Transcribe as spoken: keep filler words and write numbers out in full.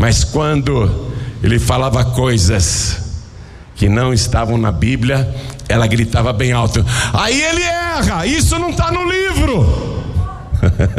Mas quando ele falava coisas que não estavam na Bíblia, ela gritava bem alto: aí ele erra, isso não está no livro.